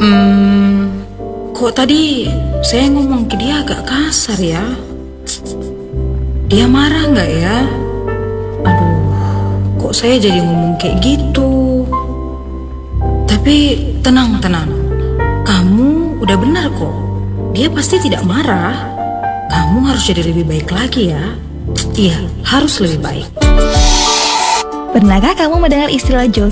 Kok tadi saya ngomong ke dia agak kasar ya? Dia marah nggak ya? Aduh, kok saya jadi ngomong kayak gitu? Tapi tenang. Kamu udah benar kok. Dia pasti tidak marah. Kamu harus jadi lebih baik lagi ya. Iya, harus lebih baik. Pernahkah kamu mendengar istilah